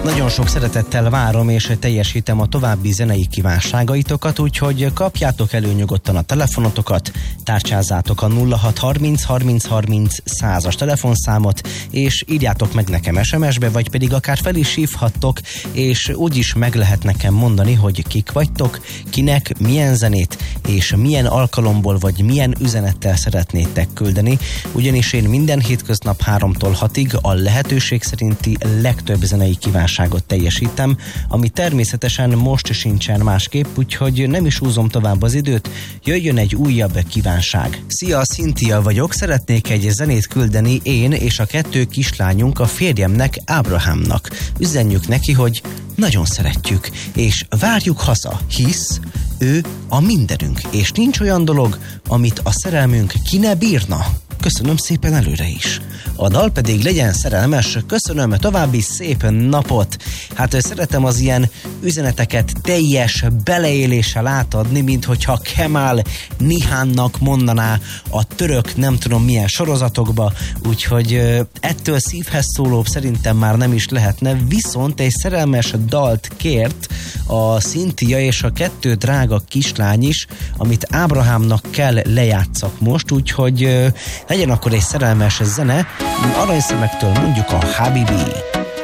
Nagyon sok szeretettel várom és teljesítem a további zenei kívánságaitokat, úgyhogy kapjátok elő nyugodtan a telefonotokat, tárcsázátok a 0630 30 30 100-as telefonszámot, és írjátok meg nekem SMS-be, vagy pedig akár fel is hívhattok, és úgyis meg lehet nekem mondani, hogy kik vagytok, kinek, milyen zenét, és milyen alkalomból, vagy milyen üzenettel szeretnétek küldeni, ugyanis én minden hétköznap 3-tól 6-ig a lehetőség szerinti legtöbb zenei kívánságot teljesítem, ami természetesen most sincsen másképp, úgyhogy nem is húzom tovább az időt, jöjjön egy újabb kívánság. Szia, Cynthia vagyok, szeretnék egy zenét küldeni én és a 2 kislányunk a férjemnek, Ábrahámnak. Üzenjük neki, hogy nagyon szeretjük, és várjuk haza, hisz ő a mindenünk, és nincs olyan dolog, amit a szerelmünk ki ne bírna. Köszönöm szépen előre is. A dal pedig legyen szerelmes, köszönöm, további szép napot. Hát szeretem az ilyen üzeneteket teljes beleéléssel átadni, mint hogyha Kemal Nihánnak mondaná a török nem tudom milyen sorozatokba, úgyhogy ettől szívhez szólóbb szerintem már nem is lehetne, viszont egy szerelmes dalt kért a Cynthia és a 2 drága kislány is, amit Ábrahámnak kell lejátszak most, úgyhogy legyen akkor egy szerelmes zene, Aranyszemektől mondjuk a Habibi.